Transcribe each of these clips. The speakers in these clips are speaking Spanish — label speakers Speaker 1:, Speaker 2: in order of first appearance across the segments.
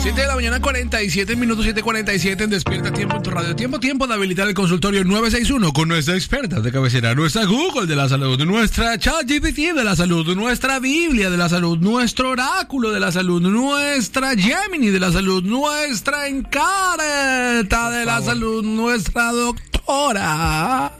Speaker 1: 7 de la mañana, 47 minutos, 7:47 en Despierta Tiempo en tu radio. Tiempo de habilitar el consultorio 961 con nuestra experta de cabecera, nuestra Google de la salud, nuestra ChatGPT de la salud, nuestra Biblia de la salud, nuestro oráculo de la salud, nuestra Gemini de la salud, nuestra Encarta de la salud, nuestra doctora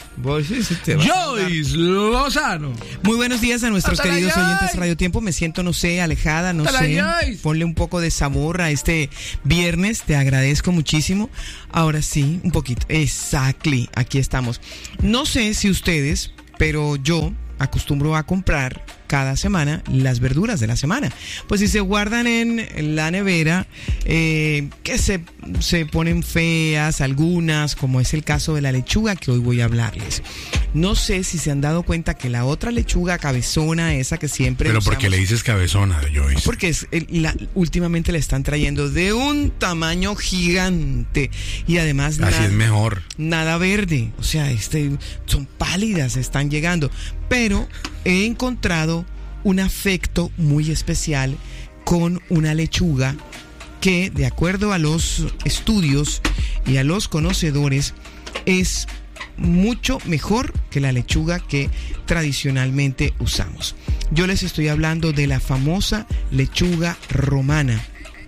Speaker 1: Joyce Lozano.
Speaker 2: Muy buenos días a nuestros
Speaker 1: Hasta
Speaker 2: queridos
Speaker 1: la
Speaker 2: oyentes Radio Tiempo. Me siento, no sé, alejada, no
Speaker 1: Hasta
Speaker 2: sé.
Speaker 1: la Joyce.
Speaker 2: Ponle un poco de sabor a este viernes. Te agradezco muchísimo. Ahora sí, un poquito. Exactly. Aquí estamos. No sé si ustedes, pero yo acostumbro a comprar cada semana las verduras de la semana. Pues si se guardan en la nevera, que se ponen feas algunas, como es el caso de la lechuga que hoy voy a hablarles. No sé si se han dado cuenta que la otra lechuga cabezona, esa que siempre
Speaker 1: Pero
Speaker 2: usamos,
Speaker 1: ¿por qué le dices cabezona, Joyce?
Speaker 2: porque últimamente le están trayendo de un tamaño gigante y además
Speaker 1: Así es mejor.
Speaker 2: nada verde, o sea, son pálidas, están llegando, pero he encontrado un afecto muy especial con una lechuga que, de acuerdo a los estudios y a los conocedores, es mucho mejor que la lechuga que tradicionalmente usamos. Yo les estoy hablando de la famosa lechuga romana,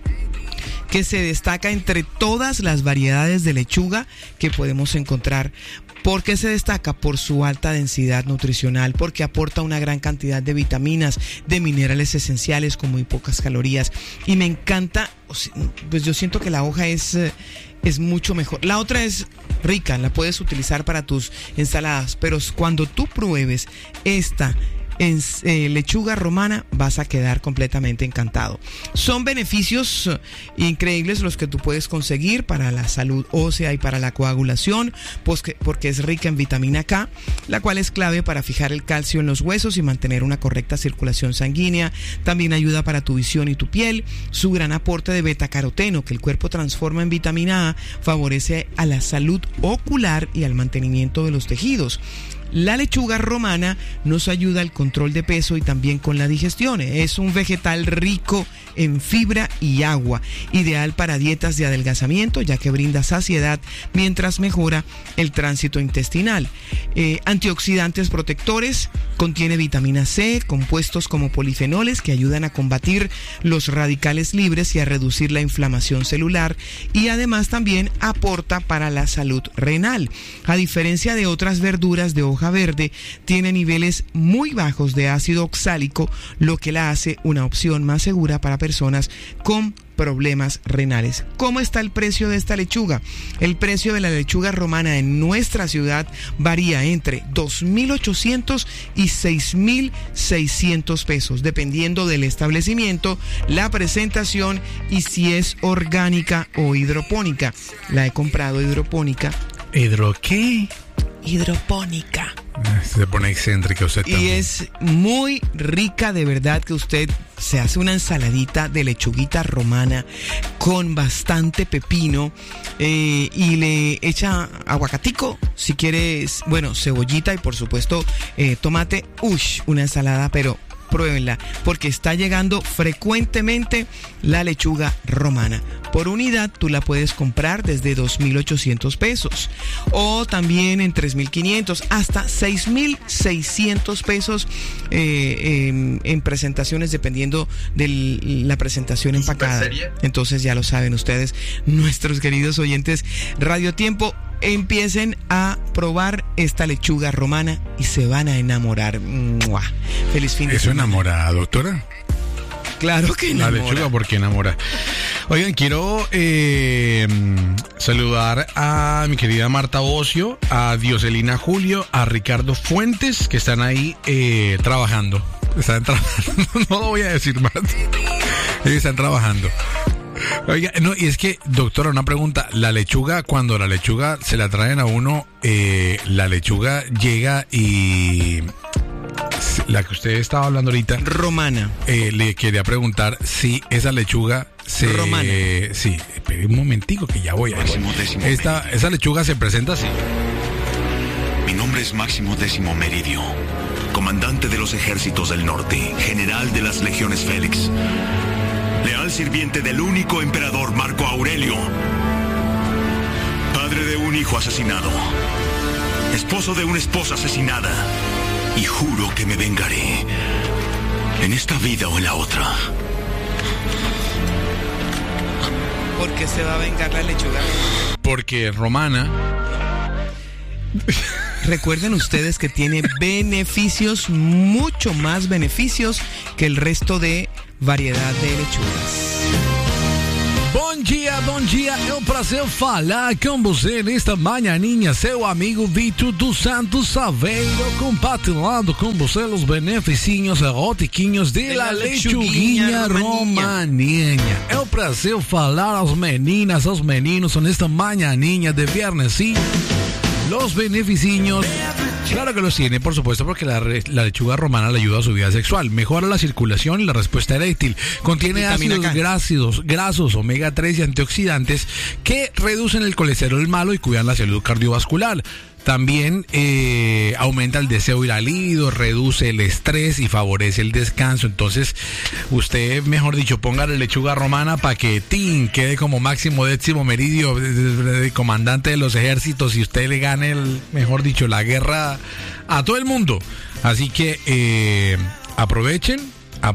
Speaker 2: que se destaca entre todas las variedades de lechuga que podemos encontrar. ¿Por qué se destaca? Por su alta densidad nutricional, porque aporta una gran cantidad de vitaminas, de minerales esenciales con muy pocas calorías. Y me encanta, pues yo siento que la hoja es mucho mejor. La otra es rica, la puedes utilizar para tus ensaladas, pero cuando tú pruebes esta lechuga romana vas a quedar completamente encantado. Son beneficios increíbles los que tú puedes conseguir para la salud ósea y para la coagulación, pues porque es rica en vitamina K, la cual es clave para fijar el calcio en los huesos y mantener una correcta circulación sanguínea. También ayuda para tu visión y tu piel. Su gran aporte de betacaroteno, que el cuerpo transforma en vitamina A, favorece a la salud ocular y al mantenimiento de los tejidos. La lechuga romana nos ayuda al control de peso y también con la digestión. Es un vegetal rico en fibra y agua, ideal para dietas de adelgazamiento, ya que brinda saciedad mientras mejora el tránsito intestinal. Antioxidantes protectores, contiene vitamina C, compuestos como polifenoles que ayudan a combatir los radicales libres y a reducir la inflamación celular, y además también aporta para la salud renal. A diferencia de otras verduras de hoja verde, tiene niveles muy bajos de ácido oxálico, lo que la hace una opción más segura para personas con problemas renales. ¿Cómo está el precio de esta lechuga? El precio de la lechuga romana en nuestra ciudad varía entre 2.800 y 6.600 pesos, dependiendo del establecimiento, la presentación y si es orgánica o hidropónica. La he comprado hidropónica.
Speaker 1: ¿Hidro qué?
Speaker 2: Hidropónica.
Speaker 1: Se pone excéntrica usted también.
Speaker 2: Y es muy rica, de verdad, que usted se hace una ensaladita de lechuguita romana con bastante pepino y le echa aguacatico, si quieres, bueno, cebollita y por supuesto tomate. Una ensalada, pero pruébenla, porque está llegando frecuentemente la lechuga romana. Por unidad tú la puedes comprar desde 2.800 pesos o también en 3.500 hasta 6.600 pesos en presentaciones, dependiendo de la presentación empacada. Entonces ya lo saben ustedes, nuestros queridos oyentes Radio Tiempo, empiecen a probar esta lechuga romana y se van a enamorar. ¡Mua! Feliz fin de semana.
Speaker 1: ¿Eso enamora, doctora?
Speaker 2: Claro que enamora.
Speaker 1: La lechuga porque enamora. Oigan, quiero saludar a mi querida Marta Bocio, a Dioselina Julio, a Ricardo Fuentes, que están ahí trabajando. Están trabajando, no lo voy a decir más. Ellos están trabajando. Oiga, no, y es que, doctora, una pregunta. La lechuga, cuando la lechuga se la traen a uno, la lechuga llega y... La que usted estaba hablando ahorita,
Speaker 2: romana.
Speaker 1: Le quería preguntar si esa lechuga se...
Speaker 2: Romana.
Speaker 1: Sí, espere un momentico que ya voy a ir. Esa lechuga se presenta así.
Speaker 3: Mi nombre es Máximo Décimo Meridio, comandante de los ejércitos del norte, general de las legiones Félix. Le leal sirviente del único emperador Marco Aurelio. Padre de un hijo asesinado. Esposo de una esposa asesinada. Y juro que me vengaré. En esta vida o en la otra.
Speaker 2: ¿Por qué se va a vengar la lechuga?
Speaker 1: Porque romana.
Speaker 2: Recuerden ustedes que tiene beneficios, mucho más beneficios que el resto de variedad de lechugas.
Speaker 1: Bom dia, é um prazer falar com você nesta manhãinha, seu amigo Vitor dos Santos Saveiro, compartilhando com você os beneficinhos erotiquinhos de la lechuguinha romaninha. É um prazer falar às meninas, aos meninos nesta manhãinha de viernesinho. Los beneficios, claro que los tiene, por supuesto, porque la lechuga romana le ayuda a su vida sexual, mejora la circulación y la respuesta eréctil, contiene ácidos grasos, omega 3 y antioxidantes que reducen el colesterol malo y cuidan la salud cardiovascular. También aumenta el deseo y la libido, reduce el estrés y favorece el descanso. Entonces, usted, mejor dicho, ponga la lechuga romana para que quede como máximo décimo meridio de comandante de los ejércitos y usted le gane, mejor dicho, la guerra a todo el mundo. Así que aprovechen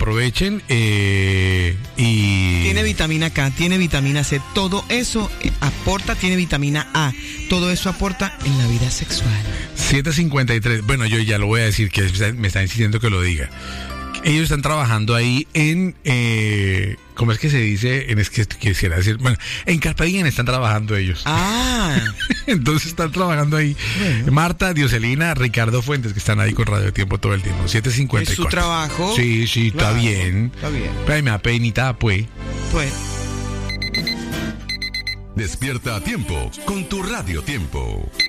Speaker 1: y...
Speaker 2: Tiene vitamina K, tiene vitamina C, todo eso aporta, tiene vitamina A, todo eso aporta en la vida sexual.
Speaker 1: 7:53, bueno, yo ya lo voy a decir, que me están insistiendo que lo diga. Ellos están trabajando ahí en, ¿cómo es que se dice? Es que quisiera decir, bueno, en Carpe Diem están trabajando ellos. Entonces están trabajando ahí. Bueno. Marta, Dioselina, Ricardo Fuentes, que están ahí con Radio Tiempo todo el tiempo. 7:54.
Speaker 2: ¿Es su trabajo?
Speaker 1: Sí,
Speaker 2: claro,
Speaker 1: está bien.
Speaker 2: Está bien.
Speaker 1: Pero ahí me da penita, pues.
Speaker 4: Despierta a tiempo con tu Radio Tiempo.